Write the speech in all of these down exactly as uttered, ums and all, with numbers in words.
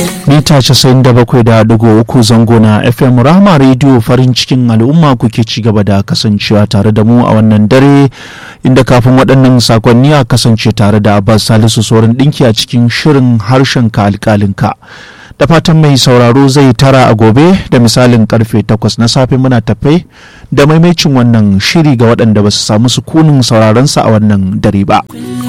mita casa'in da bakwai da digo uku zango na F M Rahama Radio farin cikin al'umma kuke ci gaba da kasancewa tare da mu a wannan dare, inda kafin waɗannan sakonni a kasance tare da Abbas Salisu Sorin ɗinki a cikin shirin harshen ka alƙalinka. Da fatan mai sauraro zai tara a gobe da misalin karfe takwas na safe muna tafe da maimaicin wannan shiri ga waɗanda ba su samu sukunin sauraronsa a wannan dare ba.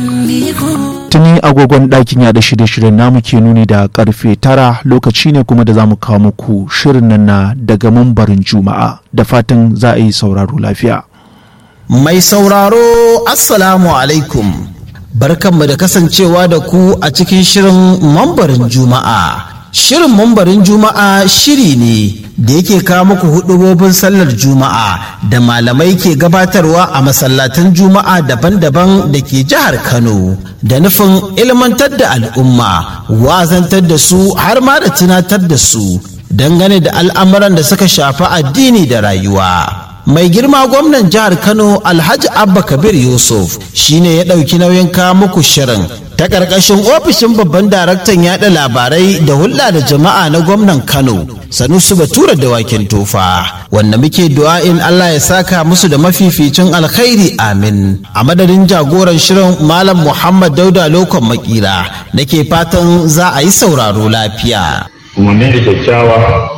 Tuni agogon ɗakin yaɗa shirye-shiryen namu ke nuni da karfe tara, lokaci ne kuma da za mu kawo muku shirin nan na daga mambarin Juma'a, da fatan za a yi sauraro lafiya. Mai sauraro Assalamu alaikum, barkanmu da kasancewa da ku a cikin shirin mambarin Juma'a. Shirin mambarin Juma'a shiri ne da yake kawo muku hudubobin sallar Juma'a da malamai ke gabatarwa a masallatan Juma'a daban-daban da ke jihar Kano, da nufin ilmantar da al'umma, wazantar da su har ma da tunatar da su dangane da al'amuran da suka shafi addini da rayuwa. Mai girma gwamnan jihar Kano Alhaji Abba Kabir Yusuf shine ya ɗauki nauyin kawo muku shirin ta ƙarƙashin ofishin babban daraktan yaɗa labarai da hulɗa da jama'a na gwamnan Kano Sanusi Bature Dawakin Tofa, wanda muke du'a'in Allah ya saka musu da mafificin alkhairi amin. A madadin jagoran shirin Malam Muhammad Dauda Lokon Makira nake fatan za a yi sauraro lafiya. Umarni da kyakkyawa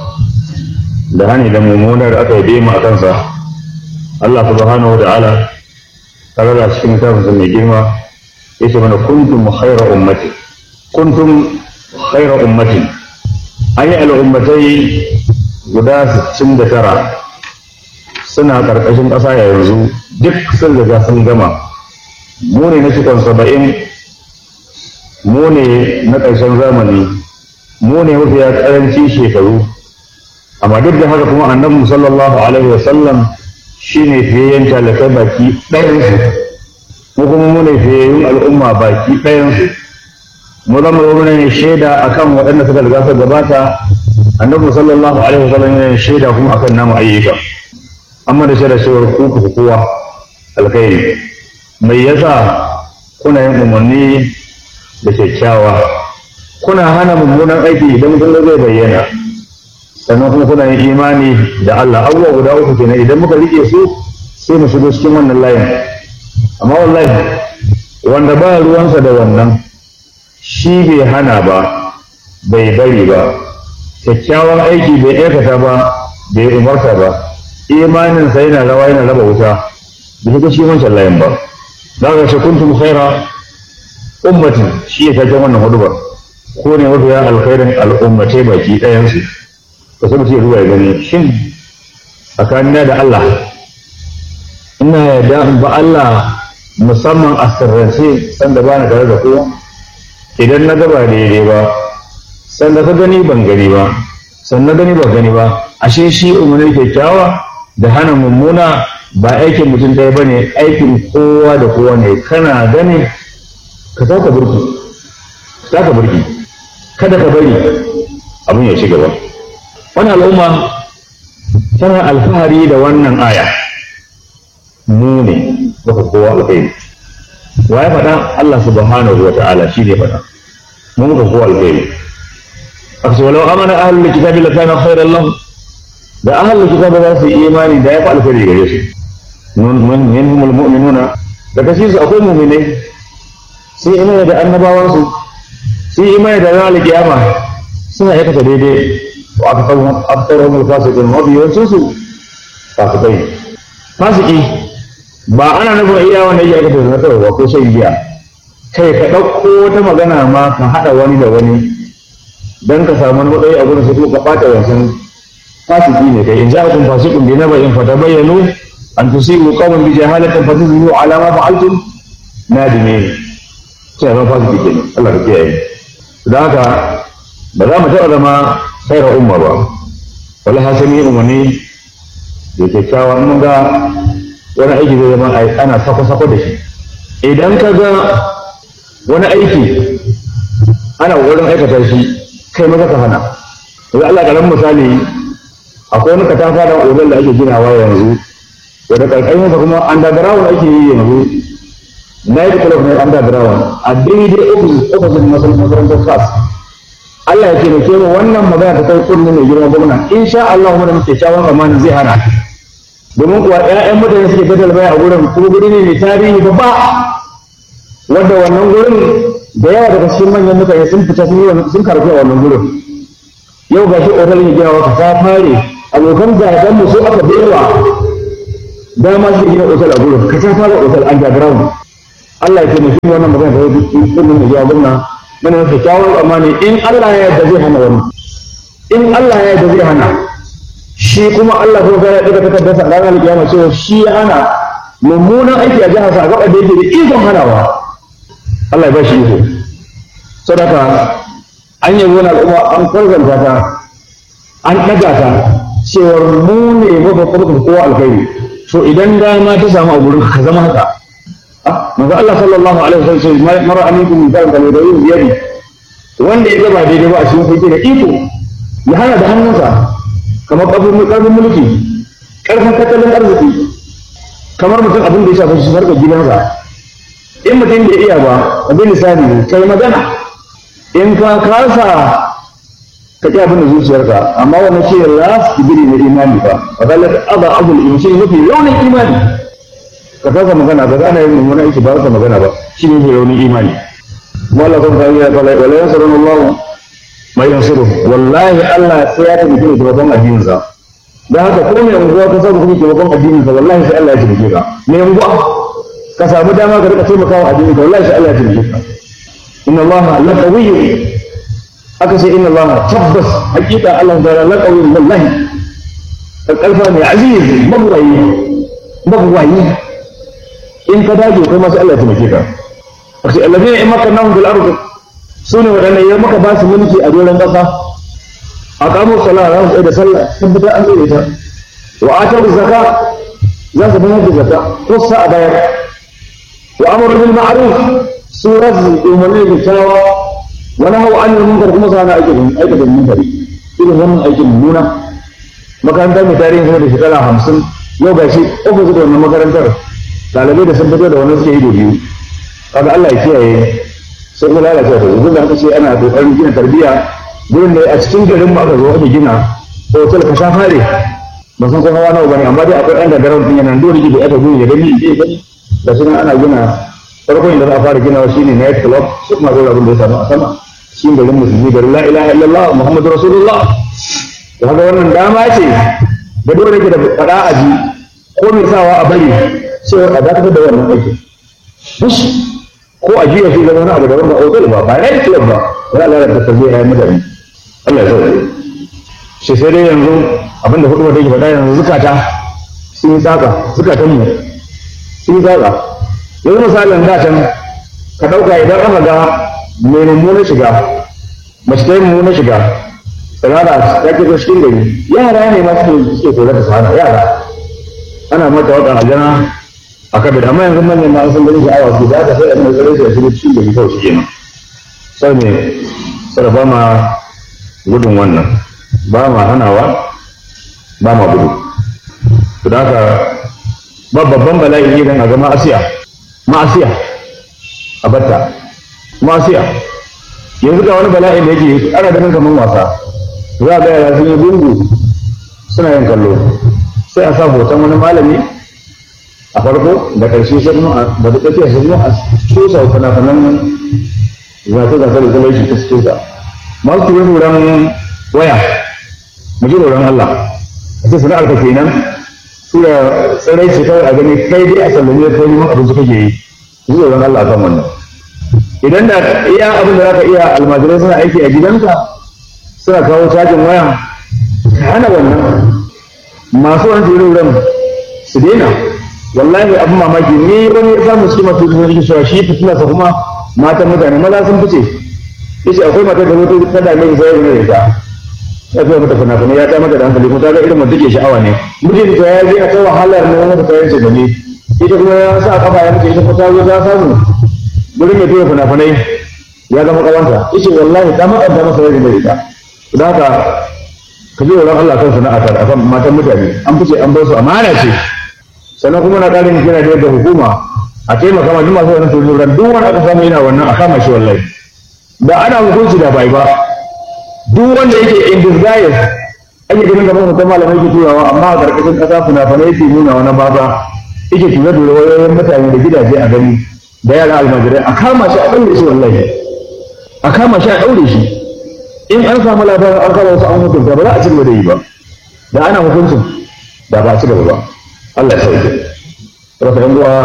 da hani da mummunar aka yi mu a kansa, Allah subhanahu wa ta'ala tare da cikin littafinsa mai girma yace mana kuntum khayra ummati kuntum khayra ummati ayi al'ummatai guda sittin da tara suna karkashin ƙasa yanzu, duk sun riga sun gama. Mu ne na cikon saba'in, mu ne na ƙarshen zamani, mu ne mafiya ƙaranci shekaru, amma duk da haka kuma annabi sallallahu alaihi wa sallam shine fiyayyen talakai baki ɗayansu, mu kuma mu ne fiyayyun al'umma baki ɗayansu. Mu zama zama ne shaida akan waɗanda suka riga suka gabata, annabi sallallahu alaihi wa sallam ne shaida kuma akan namu ayyuka, amma da shaida cewar ku ku kowa alkhairi. Mai yasa kuna yin umarni da kyakkyawa, kuna hana mummunan aiki idan kun zai bayyana, sannan kuma kuna yin imani da Allah. Abubuwa guda uku kenan, idan muka rike su sai mu shigo cikin wannan layin. Amma wallahi wanda ba ruwansa da wannan, shi bai hana ba, bai bari ba, kyakkyawan aiki bai aikata ba, bai umarta ba, imaninsa yana rawa yana raba wuta, bai shiga cikin wancan layin ba. Za ka ce kuntum khaira ummatin, shi ya taken wannan hudubar, ko ne mafiya alkhairin al'ummatai baki ɗayansu. Ka so mutum ruwa ya gani, shin tsakanina da Allah ina yarda in ba Allah musamman a sirrance sanda ba na tare da kowa? Idan na gaba daidai ba, sanda ka gani ban gani ba, sannan gani ba gani ba, ashe shi umarni kyakkyawa da hana mummuna ba aikin mutum ɗaya ba ne, aikin kowa da kowa ne. Kana gani ka taka burki, taka burki, kada ka bari abin ya ci gaba. Wani al'umma tana alfahari da wannan aya, mu ne baka kowa alkhairi. Wa ya faɗa? Allah subhanahu wa ta'ala shi ne faɗa, mu muka kowa alkhairi. Aka ce walau amana ahlul kitabi la kana khairan lahum, da ahlul kitabi za su yi imani da ya fi alkhairi gare su. Mun minhumul mu'minuna, daga cikin su akwai mu'minai, sai imani da annabawansu, sai imani da ranar kiyama, suna aikata daidai. Wa aktarhum al-fasiqun, mafi yawancin su fasikai. Fasiki ba ana nufin iya wanda yake aikata zina kawai ba, ko shan giya. Kai ka ɗauko wata magana ma ka haɗa wani da wani don ka samu wani matsayi a gurin sai ka ɓata wancan, fasiki ne kai. In ja'akum fasiqun bi naba'in fatabayyanu an tusibu qawman bi jahalatin fatusbihu ala ma fa'altum nadimin. Sai ba fasiki kenan, Allah ya kiyaye. Da haka ba za mu taɓa zama khairar umma ba, wala hasani umarni da kyakkyawa. Mun ga wani aiki zai zama ana sako-sako da shi. Idan ka ga wani aiki ana wurin aikata shi, kai maza ka hana. Yanzu Allah ƙaramin misali, akwai wani katafa da otal da ake ginawa yanzu, wadda ƙarƙashinsa kuma underground ake yi yanzu, night club ne underground a daidai ofisin makarantar class. Allah ya taimake mu wannan magana ta kai kunni mai girma gwamna insha Allah mu da muke kyawun zamanin zai hana domin kuwa ƴaƴan mutane suke fitar baya a gurin kuma guri ne mai tarihi babba wanda wannan gurin da yawa daga cikin manyan mutane sun fita sun karfi a wannan gurin yau ga shi otal ya gina wata ta fare abokan gaban mu su aka baiwa dama su gina otal a gurin ka ta fara otal an underground Allah ya taimake mu wannan magana ta kai kunni mai girma gwamna muna da kyawun amani in Allah ya yarda zai hana wani in Allah ya yarda zai hana shi kuma Allah ko ga daga takardar sa ranar kiyama cewa shi ya hana mummunan aiki a jihar sa gaba da yake da ikon hanawa Allah ya ba shi iko sadaka an yi wani al'umma an kwarzanta ta an ɗaga ta cewar mu ne mafafarkar kowa alkhairi to idan dama ta samu a gurin ka zama haka manzo Allah sallallahu alaihi wasallam sai mara aminkum min kan da yayin yadi wanda ya gaba daidai ba a cikin fike da iko ya hana da hannunsa kamar karfin karfin mulki karfin tattalin arziki kamar mutum abin da ya shafi shi farka gidansa in mutum bai iya ba abin lisani kai magana in ka kasa ka ki abin da zuciyarka amma wannan shi ne ras ibri na imani ba wadalla aba abul imshi mafi launin imani ka kasa magana ba za a yi mummuna aiki ba ka magana ba shi ne raunin imani wallah kun kai ya kala wala yansuru Allah mai yansuru wallahi Allah sai ya tabbata da babban addinin sa dan haka ko mai unguwa ka samu kuma babban addinin sa wallahi sai Allah ya tabbata ka mai unguwa ka samu dama ka rika taimakawa addinin ka wallahi sai Allah ya tabbata ka inna Allah la qawiyyu aka ce inna Allah tabbas hakika Allah da la qawiyyu wallahi kalfa mai aziz mabwayi mabwayi in ka dage kai masu Allah ya taimake ka wasu alladhina in makannahum fil ardi sune wadanda ya maka ba su mulki a doron kasa aqamu salata za su da sallah tabbata an tsare ta wa atu zakka za su bayar da zakka ko sa a bayar wa amru bil ma'ruf su razu umarni da kyawa wa nahu anil munkar kuma sana aikin aikin munkari irin wannan aikin nuna makarantar mai tarihin da shekara hamsin yau gashi opposite da wannan makarantar ɗalibai da sun fito da wani suke ido biyu kaga Allah ya kiyaye sai kuma lalace da yanzu da aka ce ana kokarin gina tarbiyya gurin da a cikin garin mu aka zo aka gina hotel ka sha fare ba san kuma wani bane amma dai akwai ɗan gagarar din yana dole da aka gani da gani da gani da shi ana gina farko inda za a fara ginawa shine night club shi kuma zo abin da ya samu a sama shi garin musulmi garin la ilaha illallah muhammadu rasulullah da haka wannan dama ce da dole ke da fada aji ko mai sawa a bari sai a dakatar da wannan aikin bush ko a jiya shi zama wani abu da wanda otal ba ba ya yi club ba ya lalata ta zai yayin mutane Allah ya sauke shi sai dai yanzu abinda hudu da yake faɗa yanzu zukata sun yi tsaka zukatan mu sun yi tsaka yanzu misalin da can ka ɗauka idan aka ga mai mummunan shiga mace ta yi mummunan shiga tsirara ta ke cikin gari yara ne masu suke kore da sana yara ana mata wata aljana a kabir amma yanzu manyan ma sun gani sha'awa su da aka sai a mai tsare shi a shirin cikin gari kawai shi kenan sai ne sarrafa ma gudun wannan ba ma hanawa ba ma gudu to da haka ba babban bala'i idan a ga ma'asiya ma'asiya a batta ma'asiya yanzu ga wani bala'in da yake ana ganin kamar wasa za a ga yara sun yi gungu suna yin kallo sai a sa hoton wani malami a farko da ƙarshe sai kuma da ta tafiya sai kuma a cusa fana-fanan zata-zata da zama shi ta cikin sa masu tuwe turan waya mu ji tsoron Allah a ce sana'ar ka kenan tura tsirai ce kawai a gani kai dai a sallami da kai neman abinci kake yi ji tsoron Allah kan wannan idan da iya abin da za ka iya almajirai suna aiki a gidanka suna kawo cajin waya ka hana wannan masu wani tururan su daina wallahi abin mamaki ni wani ya samu cikin masu tururan yake cewa shi fitina sa kuma matan mutane maza sun fice yace akwai mata da mutu ta dame sai ne da ya fi mata fina-fina ya ta mata da hankali kuma ta ga irin mutum ke sha'awa ne mutum ta ya je a ta wahalar ne wani ta yace da ni ita kuma ya sa kafa ya mutu ita kuma ta zo ta samu gurin mai tura fina-finai ya zama kawanta yace wallahi ta maƙanta masa yadda da ita da haka ka ji wurin Allah kan sana'a ta akan matan mutane an fice an bar su amana ce sannan kuma na ƙarin kira da yadda hukuma a taimaka ma duk masu wannan tururan duk wani aka samu yana wannan a kama shi wallahi da ana hukunci da bai ba duk wanda yake in disguise ake ganin gaban mutum malamai ke turawa amma a ƙarƙashin ƙasa fina-finai yake nuna wani baba yake tura da wayoyin mutane da gidaje a gani da yara almajirai a kama shi a ɗaure shi wallahi a kama shi a ɗaure shi in an samu labarin an kama wasu an hukunta ba za a ci gaba da yi ba da ana hukuncin da ba a ci gaba ba Allah ya sauke rasa yan uwa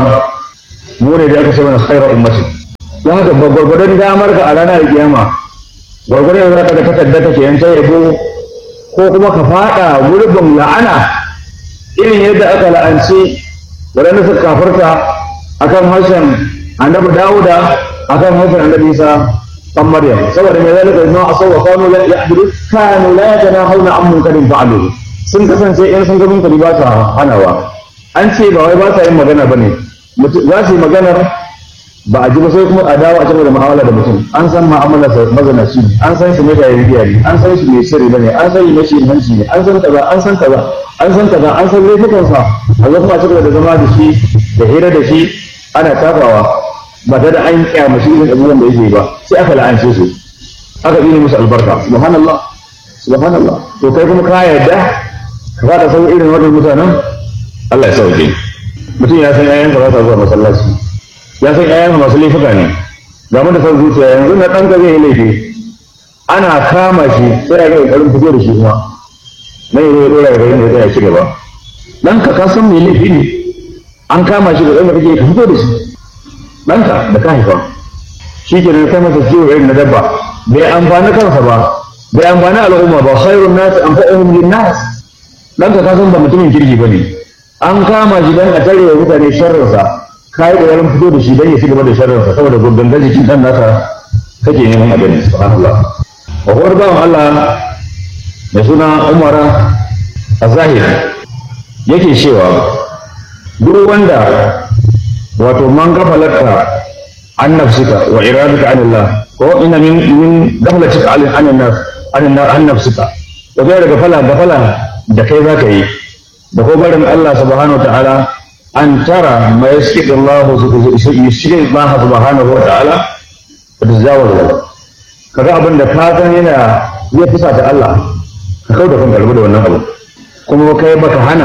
mu ne da aka ce mana khairar ummatin don haka gwargwadon damar ka a ranar kiyama gwargwadon da ka da takarda kake yan sai yabo ko kuma ka fada gurbin la'ana irin yadda aka la'anci waɗanda suka kafarta akan harshen annabi Dawuda akan harshen annabi Isa dan Maryam saboda me zalika inna asaw wa kanu la ya'budu kanu la yatanahawna an munkarin fa'alu sun kasance in sun ga munkari ba ta hanawa an ce ba wai ba sa yin magana bane za su yi maganar ba a ji ba sai kuma a dawo a cikin da mu'amala da mutum an san mu'amala sa mazanaci an san shi mai da riya ne an san shi mai sirri bane an san shi mai shi hanci ne an san kaza an san kaza an san kaza an san laifukan sa a zo kuma a cikin da zama da shi da hira da shi ana tafawa ba da an kyamashi irin abubuwan da yake ba sai aka la'ance su aka yi musu albarka subhanallah subhanallah to kai kuma ka yarda ka fada san irin wannan mutanen Allah ya sauke mutum ya san yayanka ba sa zuwa masallaci ya san yayanka masu laifuka ne ga mu da san zuciya yanzu na ɗanka zai yi laifi ana kama shi sai ya ga ƙoƙarin fito da shi kuma nan ya dora ya bayyana ya ci gaba ɗanka ka san mai laifi ne an kama shi da ɗan da kake ka fito da shi ɗanka da ka haifa shi ke nan kai masa ciwo irin na dabba bai amfani kansa ba bai amfani al'umma ba khairun nas anfa'uhum lin-nas ɗanka ka san ba mutumin kirki ba ne an kama shi don a tare wa mutane sharrinsa ka yi ƙoƙarin fito da shi don ya ci gaba da sharrinsa saboda gudungar jikin ɗan nasa kake neman a gani subhanallah wa kuwar bawan Allah mai suna Umara a zahiri yake cewa duk wanda wato man gafalarka an nafsika wa iradaka anillah ko ina min min gafalatika an nas an nafsika to kai daga fala gafala da kai zaka yi da ko barin Allah subhanahu wa ta'ala an tara ma yasqitu Allah yasqitu Allah subhanahu wa ta'ala da tazawwur kaga abin da ka san yana ya fusa ta Allah ka kauda kan garbu da wannan abu kuma kai baka hana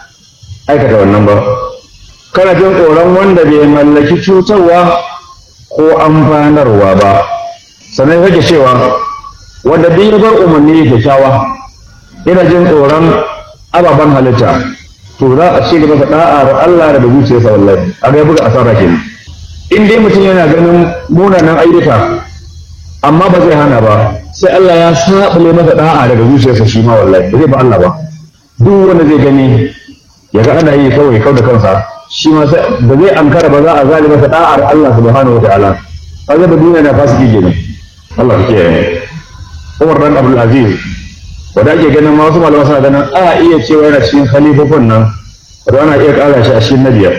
aikata wannan ba kana jin tsoron wanda bai mallaki cutarwa ko amfanarwa ba sannan kake cewa wanda bai bar umarni kyakkyawa ina jin tsoron ababen halitta to za a ce da masa da'ar Allah da zuciyarsa wallahi a ga buga asara kenan in dai mutum yana ganin munanan ayyuka amma ba zai hana ba sai Allah ya sabule masa da'a daga zuciyarsa shi ma wallahi ba zai ba Allah ba duk wanda zai gani ya ga ana yi kawai kau da kansa shi ma sai ba zai ankara ba za a zali masa da'ar Allah subhanahu wa ta'ala kaga da duniya na fasiki kenan Allah ya kiyaye Umar dan Abdul Aziz wanda ake ganin ma wasu malaman suna ganin a iya cewa yana cikin khalifofin nan wanda ana iya kara shi a cikin na biyar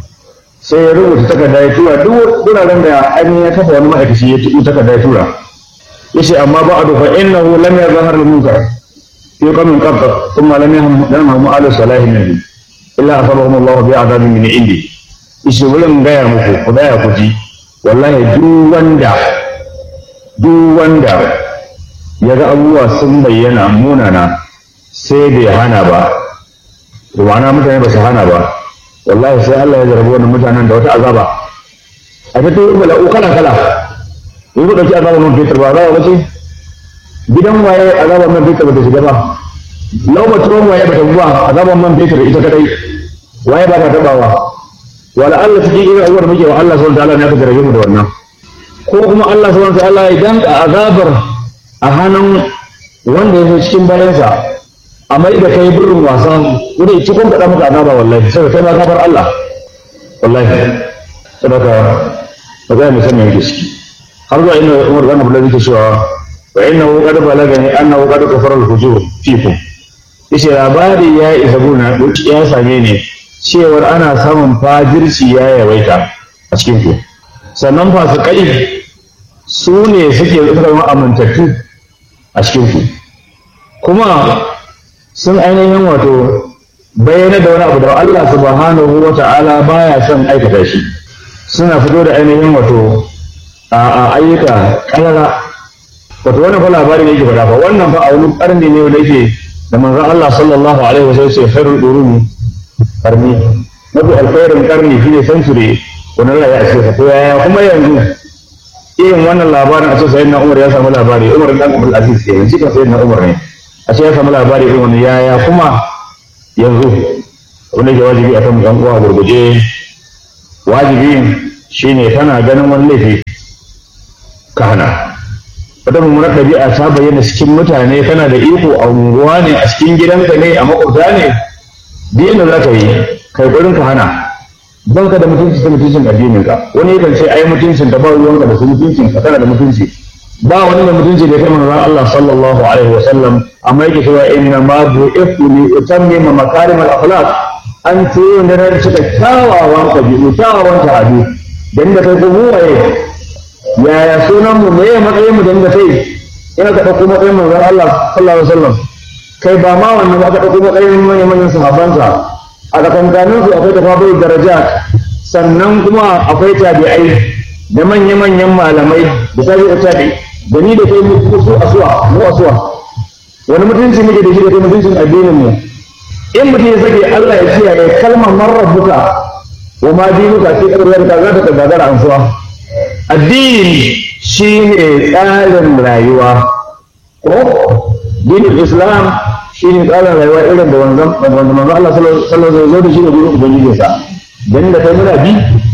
sai ya rubuta takarda ya tura duk wuraren da ainihin ya kafa wani ma'aikaci ya tuɓi takarda ya tura ya ce amma ba a dufa innahu lam yazhar al-munkar fi qawmin qad thumma lam yahmu ala salahi nabi illa asabahum Allah bi adabin min indi ishe wurin gaya muku ku daya ku ji wallahi duk wanda duk wanda ya ga abubuwa sun bayyana munana sai bai hana ba to ma'ana mutane ba su hana ba wallahi sai Allah ya jarabi wannan mutanen da wata azaba a ta tuyi bala'u kala kala in ku ɗauki azabar man fetur ba azaba ba ce gidan waye azabar man fetur ba ta shiga ba laumatron waye ba ta zuwa azabar man fetur ita kadai waye ba ta tabawa wala Allah cikin irin abubuwar muke wa Allah subhanahu wa ta'ala ne aka jarabe mu da wannan ko kuma Allah subhanahu wa ta'ala ya danka azabar a hannun wanda ya zo cikin bayansa a mai da kai burin wasa wanda ya cikin kaɗa maka azaba wallahi saboda kai ma ka bar Allah wallahi saboda ba za mu san me yake ciki har zuwa inda Umar bin Abdullah yake cewa wa innahu qad balagani annahu qad kafara al-hujur fikum yace labari ya isa guna ya same ni cewar ana samun fajirci ya yawaita a cikin ku sannan fasikai su ne suke zama amintattu a cikinku kuma sun ainihin wato bayyana da wani abu da Allah subhanahu wa ta'ala baya son aikata shi suna fito da ainihin wato a ayyuka ƙarara wato wannan fa labari ne yake faɗa fa wannan fa a wani ƙarni ne wanda yake da manzon Allah sallallahu alaihi wasallam sai khairul durumi karni mafi alkhairin karni shine century wannan Allah ya ce to yaya kuma yanzu irin wannan labarin a ce sayyidina Umar ya samu labari Umar dan Abdul Aziz sai yanzu kan sayyidina Umar ne a ce ya samu labari irin wannan yaya kuma yanzu wanda ke wajibi akan yan uwa gurguje wajibi shine kana ganin wani laifi ka hana wata mummunar ɗabi'a ta bayyana cikin mutane kana da iko a unguwa ne a cikin gidanka ne a makwabta ne duk inda za ka yi kai gurin ka hana ban ka da mutunci ta mutuncin addinin ka wani yakan ce ai mutuncin da ba ruwanka da su mutuncin ka kana da mutunci ba wani da mutunci da kai manzon Allah sallallahu alaihi wa sallam amma yake cewa inna ma bu'ithu li utammima makarim al-akhlaq an tuyo da na cika kyawawan ɗabi'u kyawawan ta'adu dan da kai ko waye yaya sunan mu me matsayin mu dan da kai ina ka dauko matsayin manzon Allah sallallahu alaihi wa sallam kai ba ma wannan ba ka dauko matsayin manyan manyan sahabbansa a tsakankanin su akwai tafabai daraja sannan kuma akwai tabi'ai da manya-manyan malamai da tabi'u tabi da ni da kai mu su asuwa mu asuwa wani mutunci muke da shi da kai mutuncin addinin mu in mutum ya sake Allah ya kiyaye kalmar marrabuka wa ma dinuka sai karbar ka za ta gagara ansuwa addini shine tsarin rayuwa ko dinin Islam shine tsarin rayuwa irin da wanzan wanda manzo Allah sallallahu alaihi wasallam da shi da gurin ubangiji sa dan da kai muna bi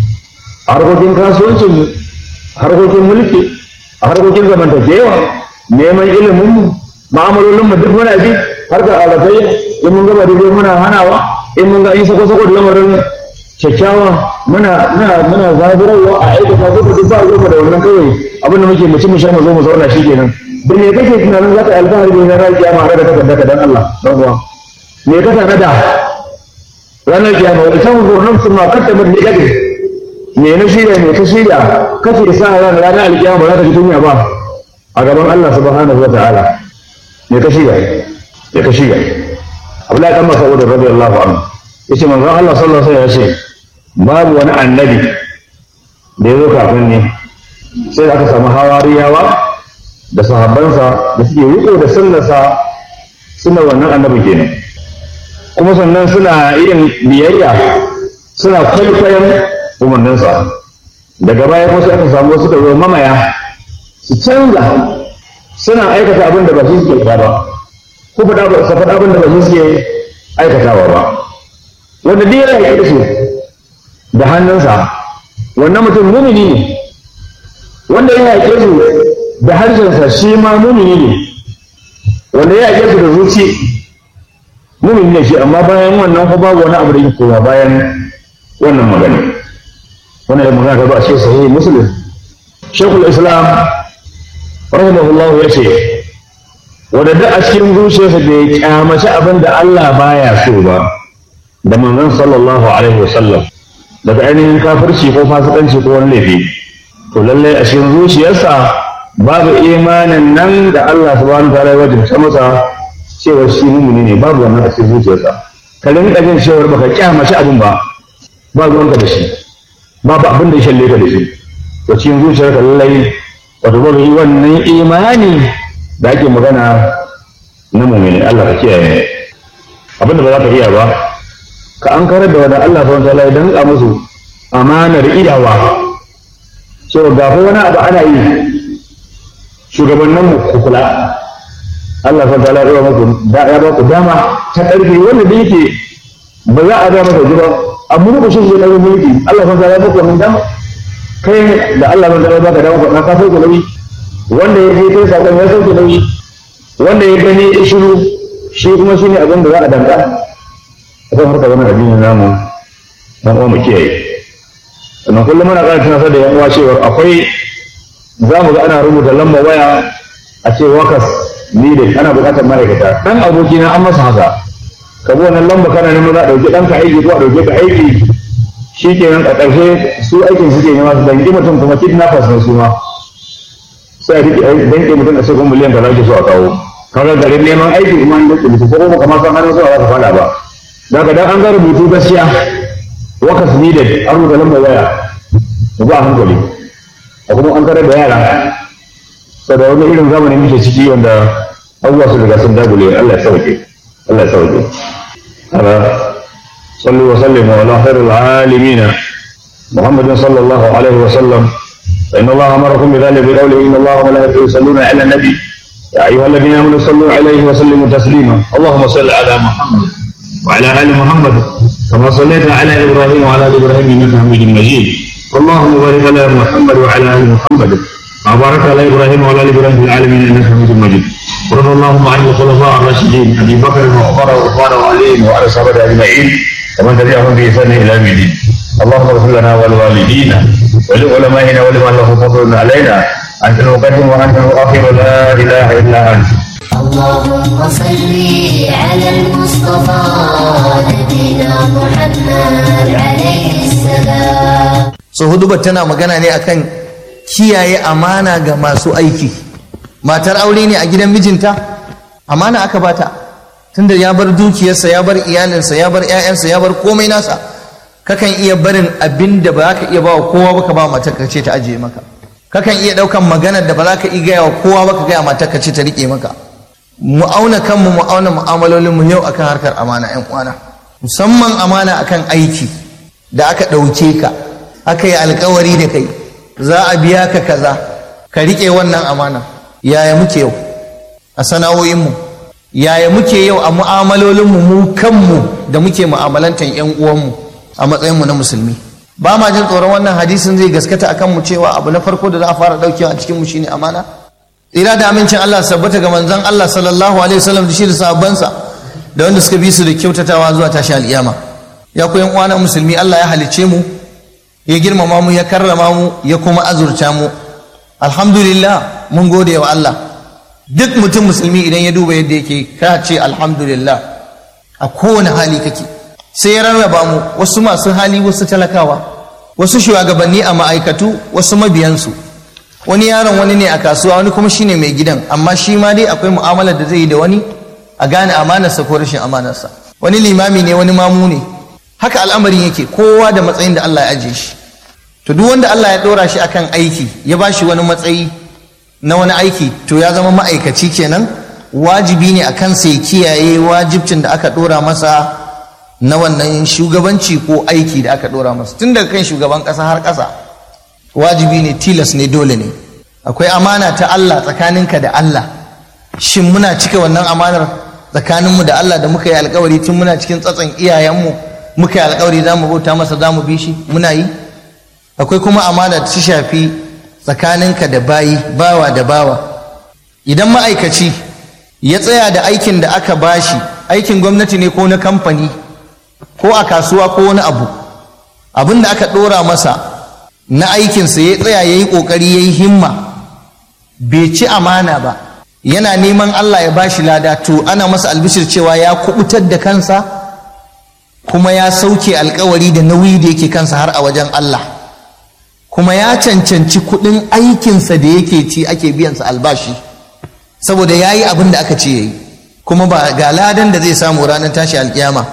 a harkokin kasuwancin mu harkokin mulki a harkokin zamantakewa neman ilimin mu ma'amalolin mu duk muna bi har da alakai in mun gaba daidai muna hanawa in mun ga in sako sako da lamarin kyakkyawa muna muna muna zabirarwa a aikata ko duk ba zo da wannan kawai abin da muke mutum mu sha mu zo mu zauna shi kenan da me kake tunanin za ka yi alfahari ne na ranar kiyama har da takarda ka dan Allah dan uwa me ka tana da ranar kiyama wani san gurnan sun ma kanta mun ne kake me na shirya me ka shirya kace sa ran ranar alkiyama ba za ka ji tunya ba a gaban Allah subhanahu wa ta'ala me ka shirya me ka shirya Abdullahi dan Mas'ud radiyallahu anhu yace manzon Allah sallallahu alaihi wasallam ya ce babu wani annabi da ya zo kafin ne sai aka samu hawariyawa da sahabbansa da suke riko da sunnarsa suna wannan annabi kenan kuma sannan suna irin biyayya suna kwaikwayon umarninsa daga baya kuma sai aka samu wasu da zo mamaya su canza suna aikata abin da ba shi suke ba ko faɗa abin da ba shi suke aikatawa ba wanda duk yana yake su da hannunsa wannan mutum mumini ne wanda ya yake su da harshensa shi ma mumini ne wanda ya yake su da zuci mumini ne shi amma bayan wannan ko babu wani abu da yake koma bayan wannan magana wannan magana ta ba shi sahihi muslim shaykhul islam rahimahullah ya ce wanda duk a cikin zuciyarsa da ya kyamaci abin da Allah baya so ba da manzon sallallahu alaihi wasallam daga ainihin kafirci ko fasikanci ko wani laifi to lallai a cikin zuciyarsa babu imanin nan da Allah subhanahu wa ta'ala ya wajibta masa cewa shi mumini ne babu wannan a cikin zuciyarsa ka rinka jin cewa baka kyamaci abin ba babu wanka da shi babu abin da ya shalle ka da shi to cikin zuciyarka lallai wato babu wannan imani da ake magana na mumini Allah ka kiyaye abin da ba za ka iya ba ka an karar da wanda Allah subhanahu wa ta'ala ya danka musu amanar idawa cewa ga wani abu ana yi shugabannin mu ku kula Allah subhanahu wa ta'ala ya ba ku ya ba ku dama ta karfi wanda da yake ba za a ga masa jiba amma ku shi ne na mulki Allah subhanahu wa ta'ala ya ba ku wannan dama kai da Allah subhanahu wa ta'ala ya ba ka dama ka sauke nauyi wanda ya je kai sakon ya sauke nauyi wanda ya gani ya shiru shi kuma shine abin da za a danka akan harkar wannan addinin namu dan uwa mu kiyaye sannan kullum muna ƙara tunasar da yan uwa cewa akwai za mu ga ana rubuta lamba waya a ce wakas needed ana buƙatar ma'aikata dan abokina an masa haka ka bi wannan lamba kana neman za a ɗauki ɗanka aiki ko a ɗauke ka aiki shi kenan a ƙarshe su aikin suke nema su dangi mutum kuma kidnappers ne su ma sai a riƙe dangi mutum a ce kuma miliyan kaza ake so a kawo kaga garin neman aiki kuma an dangi mutum ko kuma kamar san hannun zuwa za ka faɗa ba daga dan an ga rubutu gaskiya wakas needed an rubuta lambar waya da ba hankali a kuma an karar da yara saboda wani irin zamanin muke ciki wanda abubuwa su riga sun dagule. Allah ya sauke, Allah ya sauke. ala sallu wa sallimu ala khairil alamin Muhammadin sallallahu alaihi wa sallam. fa inna Allah amarakum bi dhalika bi qawlihi inna Allah wa malaikatahu yusalluna ala nabi ya ayyuhalladhina amanu sallu alaihi wa sallimu taslima. Allahumma salli ala Muhammad wa ala ali Muhammad kama sallaita ala Ibrahim wa ala ali Ibrahim innaka Hamidum Majid. Allahumma barik ala Muhammad wa ala ali Muhammad وبارك على ابراهيم وعلى ال ابراهيم في العالمين انك حميد مجيد. ورضي اللهم عن الخلفاء الراشدين ابي بكر وعمر وعثمان وعلي وعلى الصحابه اجمعين ومن تبعهم باحسان الى يوم الدين. اللهم اغفر لنا ولوالدينا ولعلمائنا ولمن له فضل علينا. انت المقدم وانت المؤخر لا اله الا انت. اللهم صل على المصطفى نبينا محمد عليه السلام. so hudubar tana magana ne akan kiyaye amana ga masu aiki. Matar aure ne a gidan mijinta, amana aka bata, tunda ya bar dukiyarsa, ya bar iyalinsa, ya bar 'ya'yansa, ya bar komai nasa. Kakan iya barin abin da ba za ka iya ba wa kowa ba ka ba matar ka ce ta ajiye maka. Kakan iya ɗaukan maganar da ba za ka iya gaya wa kowa ba ka gaya matar ka ce ta riƙe maka. Mu auna kanmu, mu auna mu'amalolinmu yau akan harkar amana, 'yan uwana. Musamman amana akan aiki da aka ɗauke ka, aka yi alkawari da kai. Za a biya ka kaza, ka riƙe wannan amana. Yaya muke yau a sana'o'inmu? Yaya muke yau a mu'amalolinmu mu kanmu da muke mu'amalantar 'yan uwanmu a matsayinmu na musulmi? Ba ma jin tsoron wannan hadisin zai gaskata akan mu cewa abu na farko da za a fara ɗaukewa a cikin mu shine amana. Tsira da amincin Allah sabbata ga manzon Allah sallallahu alaihi wasallam da shi da sahabbansa da wanda suka bi su da kyautatawa zuwa tashi al'iyama. Ya ku 'yan uwana musulmi, Allah ya halicce mu, ya girmama mu, ya karrama mu, ya kuma azurta mu. Alhamdulillah, mun gode wa Allah. Duk mutum musulmi idan ya duba yadda yake, ka ce alhamdulillah a kowane hali kake. Sai ya rarraba mu, wasu masu hali, wasu talakawa, wasu shugabanni a ma'aikatu, wasu mabiyansu. Wani yaron wani ne a kasuwa, wani kuma shine mai gidan, amma shi ma dai akwai mu'amalar da zai yi da wani a gane amanarsa ko rashin amanarsa. Wani limami ne, wani mamu ne. Haka al'amarin yake, kowa da matsayin da Allah ya ajiye shi. To duk wanda Allah ya ɗora shi akan aiki, ya ba shi wani matsayi na wani aiki, to ya zama ma'aikaci kenan. Wajibi ne a kansa ya kiyaye wajibcin da aka ɗora masa na wannan shugabanci ko aiki da aka ɗora masa. Tun daga kan shugaban ƙasa har ƙasa, wajibi ne, tilas ne, dole ne. Akwai amana ta Allah tsakaninka da Allah. Shin muna cika wannan amanar tsakaninmu da Allah da muka yi alkawari tun muna cikin tsatson iyayenmu? Muka yi alkawari za mu bauta masa, za mu bi shi, muna yi? Akwai kuma amana ta shafi tsakaninka da bayi, bawa da bawa. Idan ma'aikaci ya tsaya da aikin da aka bashi, aikin gwamnati ne ko na kamfani ko a kasuwa ko wani abu, abin da aka ɗora masa na aikinsa ya tsaya ya yi ƙoƙari, ya yi himma, bai ci amana ba, yana neman Allah ya bashi lada, to ana masa albishir cewa ya kubutar da kansa kuma ya sauke alkawari da nauyi da yake kansa har a wajen Allah, kuma ya cancanci kuɗin aikinsa da yake ci ake biyansa albashi saboda ya yi abin da aka ce ya yi, kuma ba ga ladan da zai samu ranar tashi alkiyama.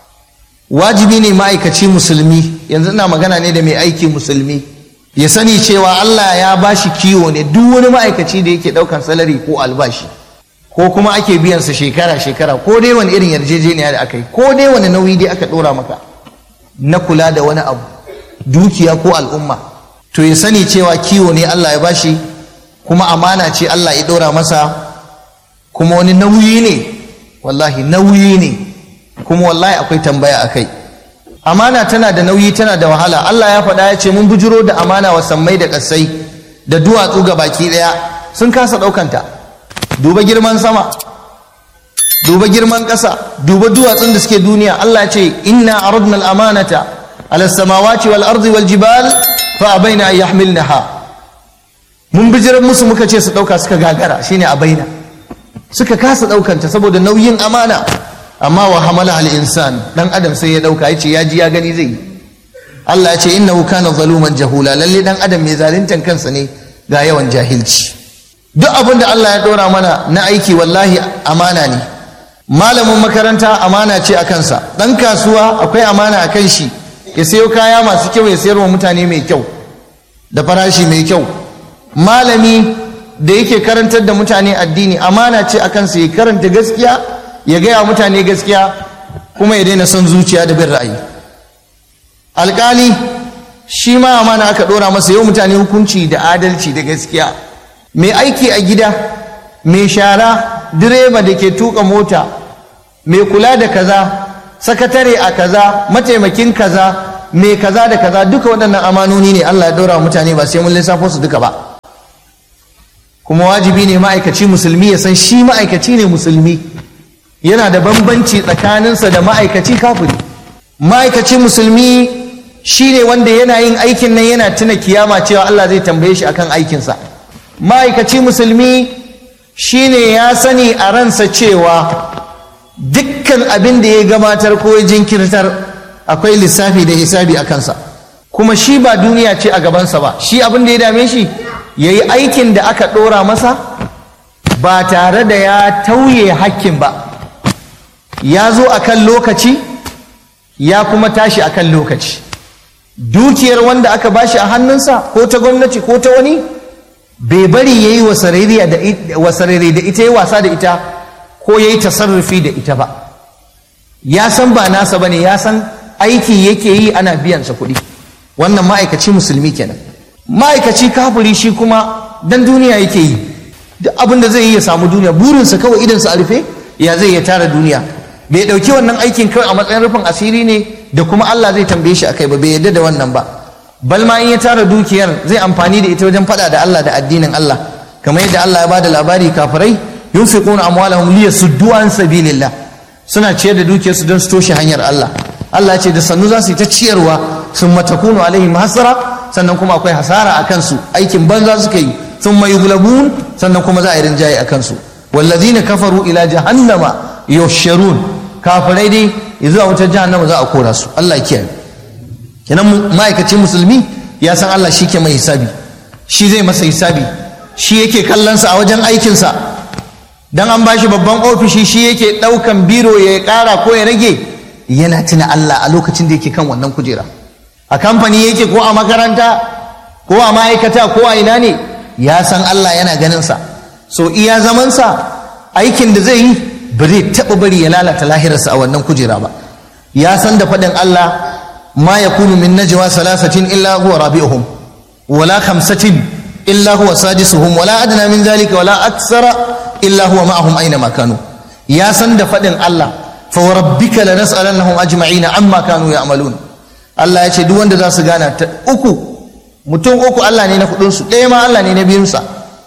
Wajibi ne ma'aikaci musulmi, yanzu ina magana ne da mai aiki musulmi, ya sani cewa Allah ya bashi kiwo ne. Duk wani ma'aikaci da yake ɗaukan salari ko albashi ko kuma ake biyansa shekara-shekara, ko dai wani irin yarjejeniya da aka yi, ko dai wani nauyi dai aka ɗora maka na kula da wani abu, dukiya ko al'umma, to ya sani cewa kiwo ne Allah ya bashi, kuma amana ce Allah ya ɗora masa, kuma wani nauyi ne, wallahi nauyi ne, kuma wallahi akwai tambaya a kai. Amana tana da nauyi, tana da wahala. Allah ya faɗa ya ce mun bujiro da amana wa sammai da ƙasai da duwatsu ga baki ɗaya, sun kasa ɗaukanta. Duba girman sama, duba girman ƙasa, duba duwatsun da suke duniya. Allah ya ce inna aradna al-amanata ala samawati wal ardi wal jibal fa abaina an yahmilnaha. Mun bijirar musu muka ce su ɗauka, suka gagara, shine abaina, suka kasa ɗaukanta saboda nauyin amana. Amma wa hamala al-insan, dan adam sai ya ɗauka, ya ce ya ji ya gani zai yi. Allah ya ce innahu kana zaluman jahula, lalle dan adam mai zaluntan kansa ne ga yawan jahilci. Duk abin da Allah ya ɗora mana na aiki wallahi amana ne. Malamin makaranta amana ce a kansa, ɗan kasuwa akwai amana a kan shi, ya sayo kaya masu kyau ya sayar wa mutane mai kyau da farashi mai kyau. Malami da yake karantar da mutane addini amana ce a kansa ya karanta gaskiya, ya gaya mutane gaskiya, kuma ya daina son zuciya da bin ra'ayi. Alƙali shi ma amana aka ɗora masa yau mutane hukunci da adalci da gaskiya. Mai aiki a gida, mai shara, direba da ke tuka mota, mai kula da kaza, sakatare a kaza, mataimakin kaza, mai kaza da kaza, duka waɗannan amanoni ne Allah ya ɗora mutane, ba sai mun lissafo su duka ba. Kuma wajibi ne ma'aikaci musulmi ya san shi ma'aikaci ne musulmi, yana da bambanci tsakaninsa da ma'aikaci kafiri. Ma'aikaci musulmi shi ne wanda yana yin aikin nan yana tuna kiyama cewa Allah zai tambaye shi akan aikinsa. Ma'aikaci musulmi shi ne ya sani a ransa cewa dukkan abin da ya gabatar ko ya jinkirtar akwai lissafi da hisabi a kansa. Kuma shi ba duniya ce a gabansa ba, shi abin da ya dame shi ya yi aikin da aka ɗora masa ba tare da ya tauye hakkin ba. Ya zo a kan lokaci, ya kuma tashi a kan lokaci. Dukiyar wanda aka bashi a hannunsa ko ta gwamnati ko ta wani, bai bari ya yi wasarere da ita, ya wasa da ita, ko ya yi tasarrufi da ita ba. Ya san ba nasa ba ne, ya san aiki yake yi ana biyansa kuɗi. Wannan ma'aikaci musulmi kenan. Ma'aikaci kafiri shi kuma dan duniya yake yi, duk abin da zai yi ya samu duniya, burinsa kawai idansa a rufe ya zai ya tara duniya. Bai ɗauki wannan aikin kawai a matsayin rufin asiri ne da kuma Allah zai tambaye shi akai ba, bai yarda da wannan ba. Balma in ya tara dukiyar zai amfani da ita wajen faɗa da Allah da addinin Allah, kamar yadda Allah ya bada labari, kafirai yunfiquna amwalahum liyasuddu an sabilillah, suna ciyar da dukiyarsu don su toshe hanyar Allah. Allah ya ce da sannu za su yi ta ciyarwa, summa takunu alaihim hasara, sannan kuma akwai hasara a kansu, aikin banza suka yi, thumma yughlabun, sannan kuma za a yi rinjaye a kansu. wallazina kafaru ila jahannama yusharun, kafirai dai zuwa wutar jahannama za a kora su. Allah ya kiyaye. kenan ma'aikacin musulmi ya san Allah shi ke mai hisabi, shi zai masa hisabi, shi yake kallonsa a wajen aikinsa. dan an bashi babban ofishi shi yake ɗaukan biro ya ƙara ko ya rage, yana tuna Allah a lokacin da yake kan wannan kujera. A kamfani yake ko a makaranta ko a ma'aikata ko a ina ne, ya san Allah yana ganinsa. So iya zamansa aikin da zai yi ba zai taɓa bari ya lalata lahirarsa a wannan kujera ba. Ya san da faɗin Allah ما يكون من نجوى ثلاثة إلا هو رابعهم ولا خمسة إلا هو سادسهم ولا أدنى من ذلك ولا أكثر إلا هو معهم أينما كانوا. يا سند فدن الله فوربك لنسألنهم أجمعين عما كانوا يعملون. الله يشهد دون ذا سجانا أكو متون أكو الله نينا خدونس دائما الله نينا بينسا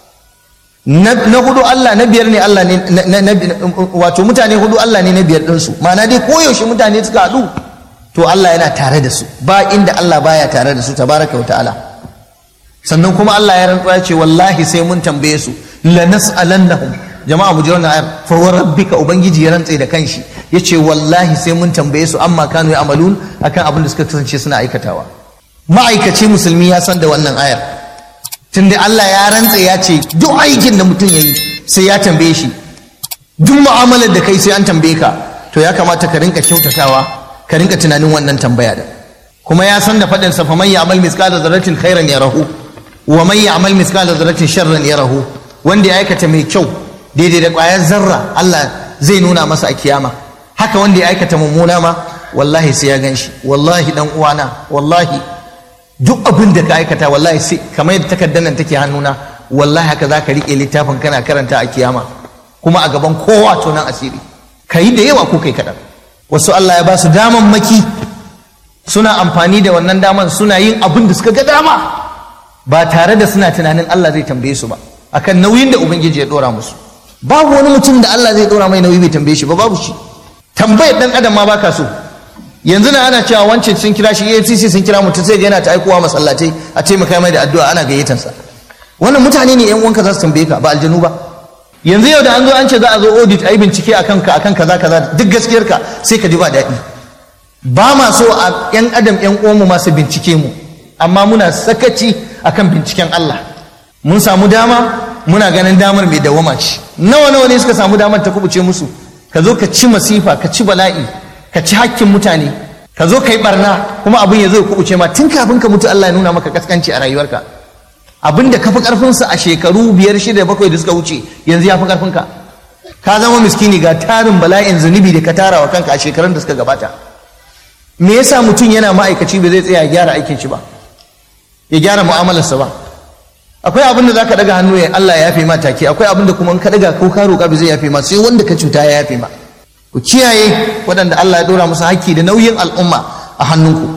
نخدو الله نبيرني الله نبي واتو متاني خدو الله نينا بيرنسو ما نادي كويو شو متاني تكادو. To Allah yana tare da su, ba inda Allah baya tare da su tabaraka wa ta'ala. Sannan kuma Allah ya rantsuwa ya ce wallahi sai mun tambaye su, la nas'alannahum. Jama'a mu ji wannan ayar, fa wa rabbika, ubangiji ya rantsa da kanshi yace wallahi sai mun tambaye su amma kanu ya'malun, akan abin da suka kasance suna aikatawa. Ma'aikaci musulmi ya san da wannan ayar, tunda Allah ya rantsa ya ce duk aikin da mutum yayi sai ya tambaye shi, duk mu'amalar da kai sai an tambaye ka. To ya kamata ka rinka kyautatawa, ka rinka tunanin wannan tambaya da. Kuma ya san da faɗin sa, faman ya'mal mithqala dharratin khairan yarahu wa man ya'mal mithqala dharratin sharran yarahu, wanda ya aikata mai kyau daidai da ƙwayar zarra Allah zai nuna masa a kiyama, haka wanda ya aikata mummuna ma wallahi sai ya ganshi. Wallahi dan uwana, wallahi duk abin da ka aikata wallahi sai kamar yadda takardar nan take hannuna, wallahi haka zaka rike littafin kana karanta a kiyama, kuma a gaban kowa to nan asiri. Kai da yawa ko kai kaɗan. Wasu Allah ya ba su daman maki, suna amfani da wannan daman suna yin abin da suka ga dama ba tare da suna tunanin Allah zai tambaye su ba akan nauyin da ubangiji ya dora musu. Babu wani mutum da Allah zai dora mai nauyi bai tambaye shi ba, babu shi. Tambayar dan adam ma baka so. Yanzu na ana cewa wancan sun kira shi, A F C C sun kira mutum sai ga yana ta aikowa masallatai a taimaka mai da addu'a, ana gayyatar sa. Wannan mutane ne yan uwanka za su tambaye ka, ba aljanu ba. Yanzu yau da an zo an ce za a zo audit a yi bincike akan ka akan kaza kaza, duk gaskiyar ka sai ka ji ba daɗi. Ba ma so a yan adam yan uwanmu masu bincike mu, amma muna sakaci akan binciken Allah. Mun samu dama, muna ganin damar mai dawama ce. Nawa nawa ne suka samu damar ta kubuce musu? Ka zo ka ci masifa, ka ci bala'i, ka ci hakkin mutane, ka zo ka yi barna, kuma abin ya zo ya kubuce ma tun kafin ka mutu. Allah ya nuna maka kaskanci a rayuwarka. abinda ka fi karfinsa a shekaru biyar shida bakwai da suka wuce yanzu ya fi karfinka. Ka zama miskini ga tarin bala'in zunubi da ka tara wa kanka a shekarun da suka gabata. Me yasa mutum yana ma'aikaci ba zai tsaya ya gyara aikin shi ba, ya gyara mu'amalarsa ba? Akwai abin da zaka daga hannu ya Allah ya yafe ma take, akwai abin da kuma in ka daga ko ka roƙa ba zai yafe ma, sai wanda ka cuta ya yafe ma. Ku kiyaye waɗanda Allah ya ɗora musu haƙƙi da nauyin al'umma a hannunku.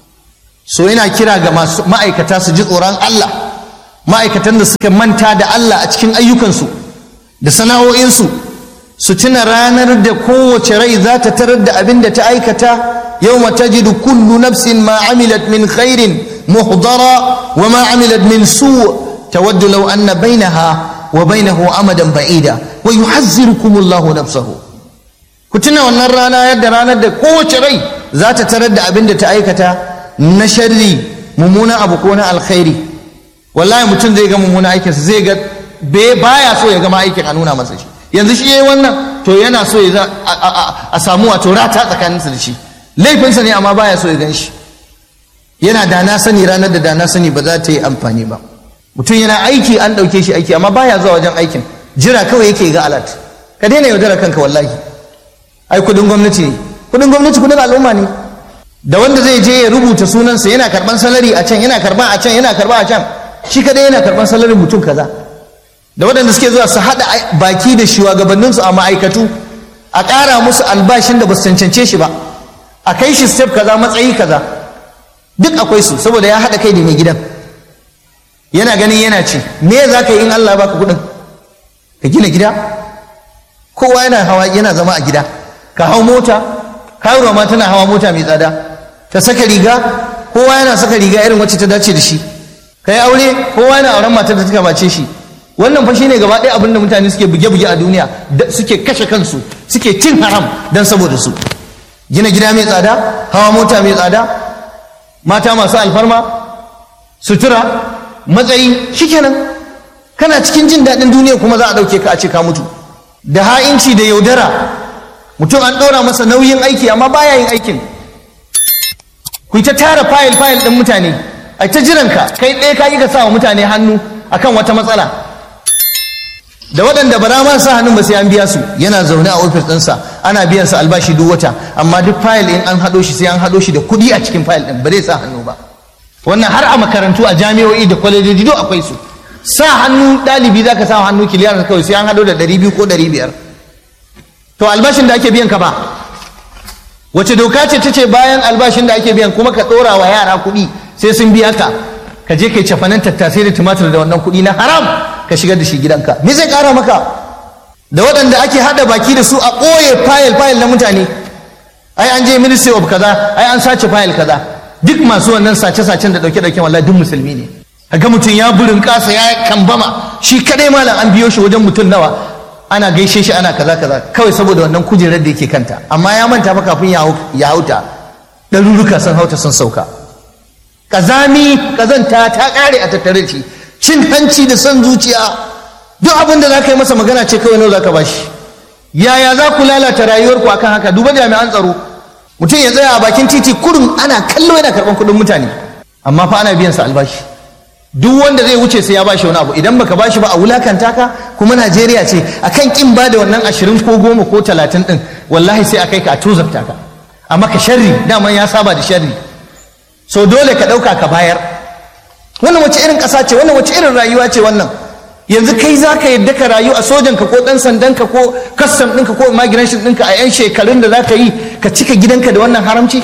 So ina kira ga masu ma'aikata su ji tsoron Allah, ma'aikatan da suka manta da Allah a cikin ayyukansu da sana'o'insu, su tuna ranar da kowace rai za ta tarar da abin da ta aikata. يوم تجد كل نفس ما عملت من خير محضرا وما عملت من سوء تود لو أن بينها وبينه أمدا بعيدا ويحذركم الله نفسه. كتنا ونرانا يد رانا دا قوة ري ذات ترد أبن دا تأيكتا نشري ممونا أبوكونا الخيري. والله متن زيغا ممونا أيكس زيغا بايا سو يغا ما أيكي قانونا مسجي yanzu shi yayi wannan to yana so ya a samu wato rata tsakaninsa da shi, laifinsa ne amma baya so ya gan shi, yana da na sani ranar da da na sani ba za ta yi amfani ba. Mutum yana aiki an ɗauke shi aiki amma baya zuwa wajen aikin, jira kawai yake ga alat. Ka daina yaudara kanka wallahi, ai kudin gwamnati ne, kudin gwamnati kudin al'umma ne. Da wanda zai je ya rubuta sunansa yana karban salari a can, yana karban a can, yana karban a can, shi kadai yana karban salarin mutum kaza. Da waɗanda suke zuwa su haɗa baki da shugabanninsu a ma'aikatu a ƙara musu albashin da ba su cancance shi ba, a kai shi step kaza matsayi kaza, duk akwai su saboda ya haɗa kai da mai gidan, yana ganin yana ci. Me za ka yi in Allah baka kuɗin? Ka gina gida, kowa yana hawa yana zama a gida, ka hau mota, karuwa ma tana hawa mota mai tsada, ta saka riga, kowa yana saka riga irin wacce ta dace da shi, ka yi aure, kowa yana auren matar da ta kamace shi. Wannan fa shine gaba ɗaya abin da mutane suke buge-buge a duniya, suke kashe kansu, suke cin haram don saboda su. Gina gida mai tsada, hawa mota mai tsada, mata masu alfarma, sutura, matsayi, shikenan kana cikin jin daɗin duniya kuma za a ɗauke ka a ce ka mutu. Da ha'inci da yaudara, mutum an ɗora masa nauyin aiki amma baya yin aikin. Ku ta tara fayil fayil ɗin mutane, a ta jiranka, kai ɗaya ka yi ka sa wa mutane hannu akan wata matsala. Da waɗanda ba ma sa hannun ba sai an biya su, yana zaune a ofis ɗinsa ana biyan sa albashi duk wata, amma duk fayil in an haɗo shi sai an haɗo shi da kuɗi a cikin fayil ɗin, ba zai sa hannu ba. Wannan har a makarantu a jami'o'i da kwalejoji duk akwai su. Sa hannu ɗalibi za ka sa hannu kiliyar kawai sai an haɗo da ɗari biyu ko ɗari biyar. To albashin da ake biyan ka ba, wace doka ce ta ce bayan albashin da ake biyan kuma ka ɗora wa yara kuɗi sai sun biya ka, ka je kai cafanen tattasai da tumatir da wannan kuɗi na haram ka shigar da shi gidanka? Me zai ƙara maka? Da waɗanda ake haɗa baki da su a ɓoye fayil fayil na mutane, ai an je ministry of kaza, ai an sace fayil kaza, duk masu wannan sace-sacen da ɗauke-ɗauke wallahi duk musulmi ne. Ga mutum ya burin ƙasa ya kambama, shi kadai malam an biyo shi wajen mutum nawa ana gaishe shi ana kaza kaza kawai saboda wannan kujerar da yake kanta, amma ya manta fa kafin ya hauta ɗaruruka sun hauta sun sauka. Kazami kazanta ta ƙare a tattare shi, cin hanci da son zuciya, duk abin da za ka yi masa magana ce kawai nawa za ka bashi. Yaya za ku lalata rayuwarku akan haka? Duba jami'an tsaro, mutum ya tsaya a bakin titi kurum ana kallo yana karɓar kuɗin mutane, amma fa ana biyan sa albashi. Duk wanda zai wuce sai ya bashi wani abu, idan baka bashi ba a wulakanta ka. Kuma Najeriya ce akan kin ba da wannan ashirin ko goma ko talatin din, wallahi sai a kai ka a tozarta ka, a maka sharri, daman ya saba da sharri, so dole ka ɗauka ka bayar. Wannan wace irin ƙasa ce wannan? Wace irin rayuwa ce wannan? Yanzu kai za ka yadda ka rayu a sojanka ko ɗan sandanka ko custom ɗinka ko immigration ɗinka a 'yan shekarun da za ka yi ka cika gidanka da wannan haramci?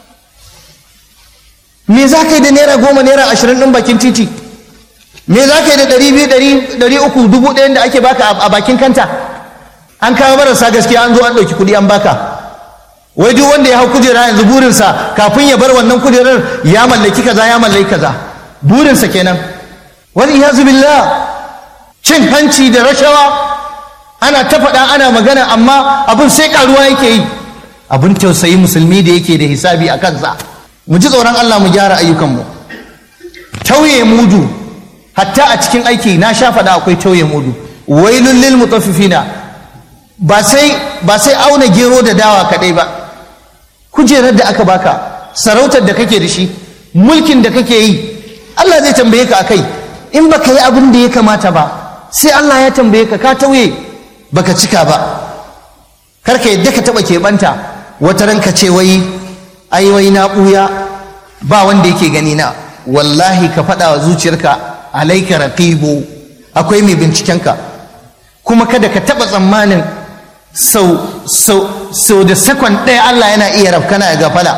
Me za ka yi da naira goma naira ashirin ɗin bakin titi? Me za ka yi da ɗari biyu ɗari uku dubu ɗayan da ake baka a bakin kanta? An kawo marasa gaskiya an zo an ɗauki kuɗi an baka. Wai duk wanda ya hau kujera yanzu burinsa kafin ya bar wannan kujerar ya mallaki kaza ya mallaki kaza, burinsa kenan. Wal iyazu billah. Cin hanci da rashawa ana ta faɗa ana magana, amma abin sai karuwa yake yi. Abin tausayi musulmi da yake da hisabi a kansa. Mu ji tsoron Allah mu gyara ayyukanmu. Tauye mudu hatta a cikin aiki na sha faɗa akwai tauye mudu. Wailul lil mutaffifina. Ba sai ba sai auna gero da dawa kadai ba. Kujerar da aka baka, sarautar da kake da shi, mulkin da kake yi, Allah zai tambaye ka akai. in baka yi abin da ya kamata ba sai Allah ya tambaye ka ka tauye baka cika ba. Karka yadda ka taba keɓanta wata ranka ce wai ai wai na ɓuya ba wanda yake gani na. Wallahi ka faɗa wa zuciyarka alaika raqibu, akwai mai bincikenka. Kuma kada ka taba tsammanin sau sau sau da sakon ɗaya Allah yana iya rafkana ya gafala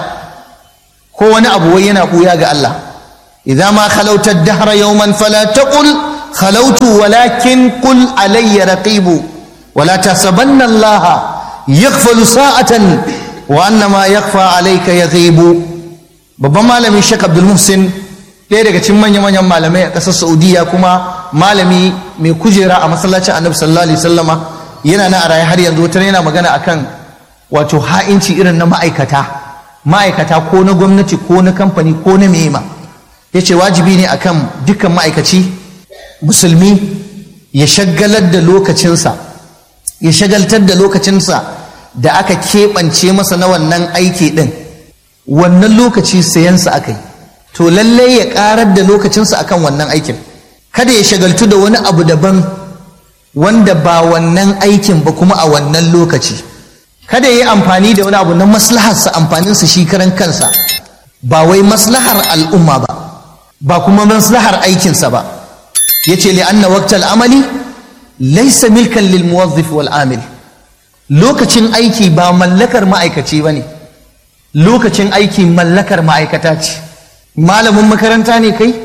ko wani abu wai yana ɓuya ga Allah. idza ma khalawta ad-dahra yawman fala taqul khalawtu walakin qul alayya raqibu wala tahsabanna Allah yaghfalu sa'atan wa annama yakhfa alayka yaghibu. Babban malami Sheikh Abdul Muhsin, ɗaya daga cikin manyan manyan malamai a ƙasar Saudiya kuma malami mai kujera a masallacin Annabi sallallahu alaihi wasallama, yana na a raye har yanzu. Wata yana magana akan wato ha'inci irin na ma'aikata ma'aikata ko na gwamnati ko na kamfani ko na mema. Yace wajibi ne akan dukkan ma'aikaci musulmi ya shagalar da lokacinsa ya shagaltar da lokacinsa da aka keɓance masa na wannan aiki ɗin. Wannan lokaci sayansa aka yi, to lallai ya ƙarar da lokacinsa akan wannan aikin. Kada ya shagaltu da wani abu daban wanda ba wannan aikin ba kuma a wannan lokaci. Kada ya yi amfani da wani abu na maslaharsa, amfaninsa shi karan kansa, ba wai maslahar al'umma ba, ba kuma maslahar aikinsa ba. Ya ce li'anna waqtal amali laysa milkan lil muwazzif wal amil. Lokacin aiki ba mallakar ma'aikaci ba ne, lokacin aiki mallakar ma'aikata ce. Malamin makaranta ne kai,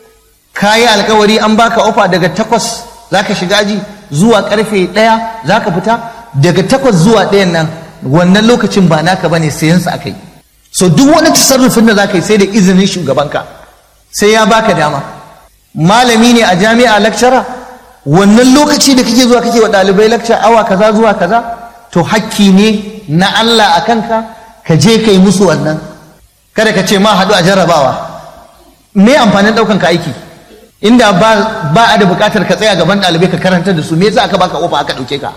ka yi alkawari an baka ofa daga takwas za ka shiga aji zuwa karfe ɗaya za ka fita, daga takwas zuwa ɗayan nan wannan lokacin ba naka bane, sayansa aka yi. So duk wani tasarrufin da za ka yi sai da izinin shugabanka, sai ya baka dama. Malami ne a jami'a lecturer, wannan lokaci da kake zuwa kake wa ɗalibai lecture awa kaza zuwa kaza, to hakki ne na Allah a kanka ka je kai musu wannan. Kada ka ce ma haɗu a jarrabawa. Me amfanin ɗaukan ka aiki inda ba ba a da buƙatar ka tsaya gaban ɗalibai ka karantar da su? Me yasa aka baka ofa aka ɗauke ka?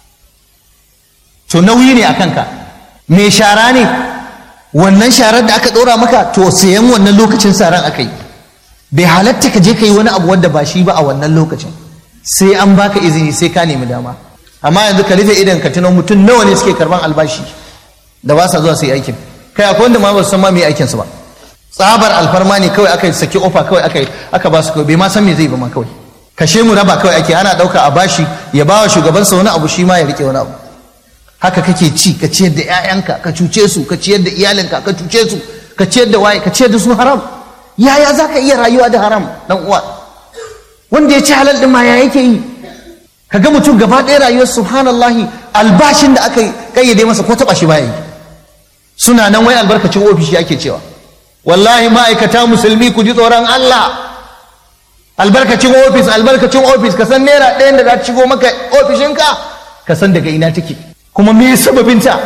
To nauyi ne a kanka. Me shara ne, wannan sharar da aka ɗora maka, to sayan wannan lokacin saran aka yi. Bai halatta ka je ka yi wani abu wanda ba shi ba a wannan lokacin, sai an baka izini, sai ka nemi dama. Amma yanzu ka rufe idan ka tuno mutum nawa ne suke karban albashi da ba sa zuwa su yi aikin. Kai akwai wanda ma ba su san ma me aikin su ba, tsabar alfarma ne kawai aka saki ofa kawai aka aka ba su kawai, bai ma san me zai ba ma kawai. Kashe mu raba kawai ake, ana dauka a bashi ya bawa shugabansa wani abu, shi ma ya rike wani abu. Haka kake ci, ka ciyar da ƴaƴanka ka cuce su, ka ciyar da iyalinka ka cuce su, ka ciyar da waye ka ciyar da su haram. Yaya za ka iya rayuwa da haram dan uwa? Wanda ya ci halal din ma ya yake yi? Ka ga mutum gaba ɗaya rayuwar subhanallahi, albashin da aka kayyade masa ko taɓa shi baya yi. Suna nan wai albarkacin ofishi ake cewa. Wallahi ma'aikata musulmi ku ji tsoron Allah. Albarkacin ofis, albarkacin ofis, ka san naira ɗayan da za ta shigo maka ofishinka, ka san daga ina take, kuma me sababinta,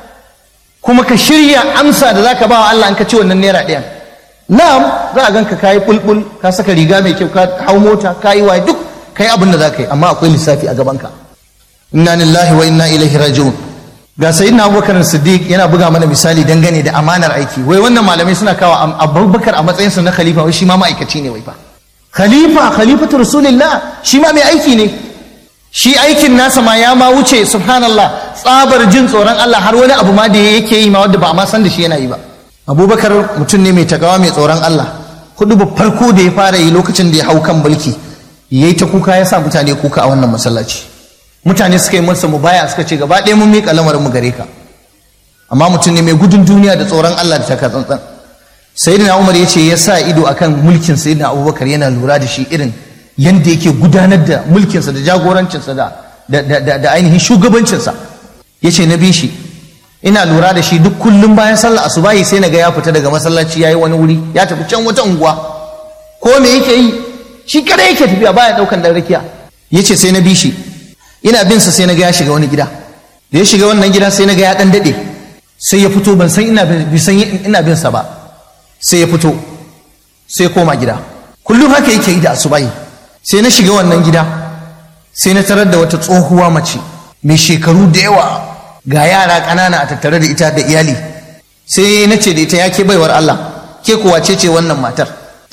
kuma ka shirya amsa da za ka ba wa Allah in ka ci wannan naira ɗayan. Na'am, za a ganka ka yi bulbul, ka saka riga mai kyau, ka hau mota, ka yi waye, duk ka yi abin da za ka yi, amma akwai lissafi a gabanka. Inna lillahi wa inna ilaihi raji'un. Ga sayyidina Abubakar Siddiq yana buga mana misali dangane da amanar aiki. Wai wannan malamai suna kawo Abubakar a matsayinsa na khalifa, wai shi ma ma'aikaci ne wai fa. Khalifa, khalifatu Rasulillah, shi ma mai aiki ne. Shi aikin nasa ma ya ma wuce subhanallah, tsabar jin tsoron Allah, har wani abu ma da yake yi ma wanda ba a ma san da shi yana yi ba. Abubakar mutum ne mai takawa mai tsoron Allah. Hudu ba farko da ya fara yi lokacin da ya hau kan mulki, yayi ta kuka, ya sa mutane kuka a wannan masallaci. Mutane suka yi masa mubaya, suka ce gaba ɗaya mun miƙa lamarin mu gare ka. Amma mutum ne mai gudun duniya da tsoron Allah da taka tsantsan. Sayyidina Umar ya ce ya sa ido akan mulkin Sayyidina Abubakar, yana lura da shi irin yanda yake gudanar da mulkinsa da jagorancinsa da da da ainihin shugabancinsa. Ya ce na bi shi, ina lura da shi duk kullum bayan sallar asubahi sai na ga ya fita daga masallaci yayi wani wuri, ya tafi can wata unguwa. Ko me yake yi? Shi kada yake tafiya, baya daukan dan rakiya. Yace sai na bi shi, ina bin sa sai na ga ya shiga wani gida. Da ya shiga wannan gida sai na ga ya dan dade, sai ya fito, ban san ina bin san ina bin sa ba. Sai ya fito, sai koma gida. Kullum haka yake yi da asubahi. Sai na shiga wannan gida, sai na tarar da wata tsohuwa mace mai shekaru da yawa, ga yara ƙanana a tattare da ita da iyali. Sai na ce da ita, ya ke baiwar Allah, ke kuwa ce ce wannan matar? Ta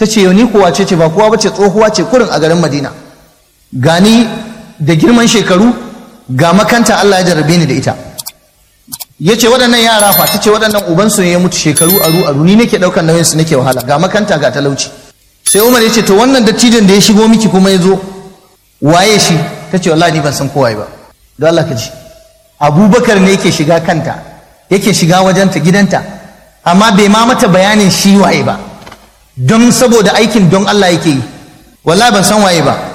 ta ce ni kuwa ce ce ba kowa bace, tsohuwa ce kurin a garin Madina, gani da girman shekaru ga makanta Allah ya jarrabe ni da ita. Ya ce waɗannan yara fa, ta ce waɗannan ubansu ne ya mutu shekaru aru aru, ni nake ɗaukar nauyin su nake wahala, ga makanta ga talauci. Sai Umar ya ce to wannan dattijon da ya shigo miki kuma ya zo waye shi? Ta ce wallahi ni ban san kowa ba. Don Allah ka ji, Abubakar ne yake shiga kanta, yake shiga wajenta gidanta, amma bai ma mata bayanin shi waye ba, don saboda aikin don Allah yake yi. Wallahi ban san waye ba.